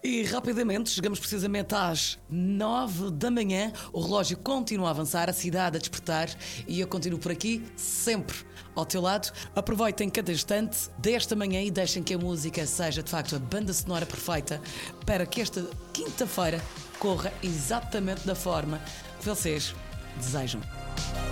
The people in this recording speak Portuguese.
E rapidamente chegamos precisamente às 9 da manhã. O relógio continua a avançar, a cidade a despertar e eu continuo por aqui sempre ao teu lado. Aproveitem cada instante desta manhã e deixem que a música seja de facto a banda sonora perfeita para que esta quinta-feira corra exatamente da forma que vocês desejam.